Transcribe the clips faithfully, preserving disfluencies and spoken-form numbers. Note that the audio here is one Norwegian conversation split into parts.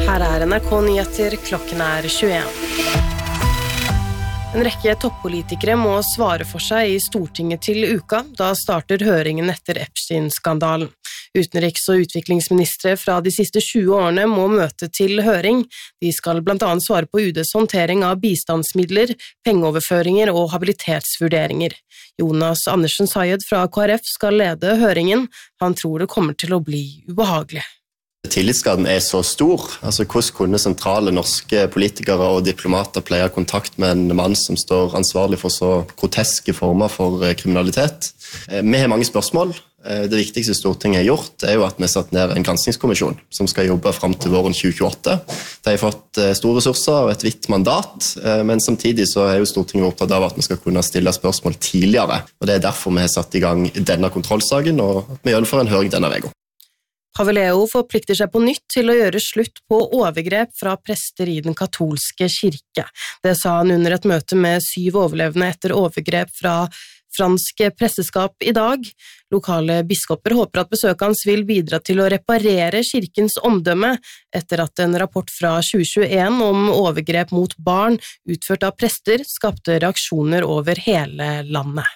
Her er N R K Nyheter, klokken er tjueen. En rekke toppolitikere må svare for seg i Stortinget til uka, da starter høringen etter Epstein-skandalen. Utenriks- og utviklingsministre fra de siste tjue årene må møte til høring. De skal blant annet svare på U D's håndtering av bistandsmidler, pengeoverføringer og habilitetsvurderinger. Jonas Andersen Sayed fra K R F skal lede høringen. Han tror det kommer til å bli ubehagelig. Tillitsskaden er så stor. Altså, hvordan kunne sentrale norske politikere og diplomater pleie kontakt med en mann som står ansvarlig for så groteske former for kriminalitet? Vi har mange spørsmål. Det viktigste Stortinget har gjort er jo at vi har satt ned en granskingskommisjon som skal jobbe frem til våren tjue tjueåtte. De har fått store ressurser og et vidt mandat, men samtidig så er jo Stortinget opptatt av at vi skal kunne stille spørsmål tidligere. Og det er derfor vi har satt i gang denne kontrollsaken, og at vi gjør det for en høring denne veka. Paveleo forplikter seg på nytt til å gjøre slutt på overgrep fra prester i den katolske kirke. Det sa han under et møte med syv overlevende etter overgrep fra fransk presteskap i dag. Lokale biskoper håper at besøket hans vil bidra til å reparere kirkens omdømme etter at en rapport fra tjue tjueen om overgrep mot barn utført av prester skapte reaksjoner over hele landet.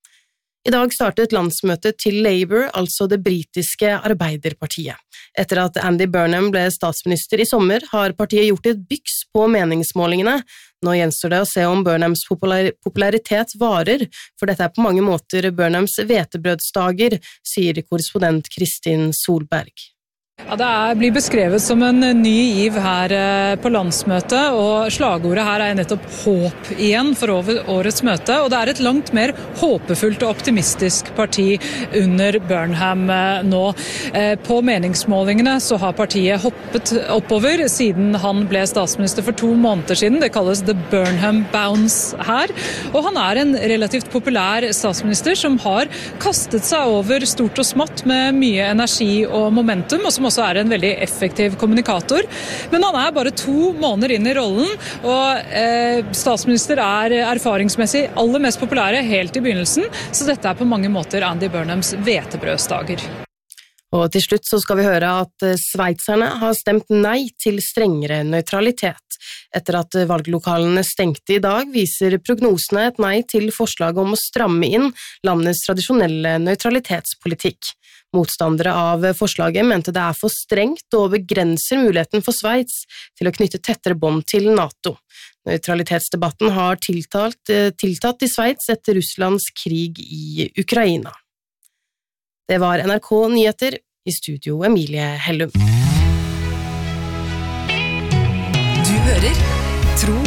I dag startet landsmøtet til Labour, altså det britiske arbeiderpartiet. Etter at Andy Burnham ble statsminister i sommer, har partiet gjort et byks på meningsmålingene. Nå gjenstår det å se om Burnhams popular- popularitet varer, for dette er på mange måter Burnhams hvetebrødsdager, sier korrespondent Kristin Solberg. Ja, det er, blir beskrevet som en ny giv her på landsmøtet, og slagordet her er nettopp håp igjen for årets møte, og det er et langt mer håpefullt og optimistisk parti under Burnham nå. På meningsmålingene så har partiet hoppet oppover siden han ble statsminister for to måneder siden. Det kalles The Burnham Bounce her, og han er en relativt populær statsminister som har kastet seg over stort og smått med mye energi og momentum, og som også er en veldig effektiv kommunikator. Men han er bare to måneder inn i rollen, og eh, statsminister er erfaringsmessig aller mest populære helt i begynnelsen, så dette er på mange måter Andy Burnhams hvetebrødsdager. Og til slutt så skal vi høre at sveitserne har stemt nei til strengere nøytralitet. Etter at valglokalene stengte i dag, viser prognosene et nei til forslaget om å stramme inn landets tradisjonelle nøytralitetspolitikk. Motstandere av forslaget mente det er for strengt og begrenser muligheten for Sveits til å knytte tettere bånd til NATO. Nøytralitetsdebatten har tiltalt, tiltatt i Sveits etter Russlands krig i Ukraina. Det var N R K Nyheter, i studio Emilie Hellum. Du hører Tro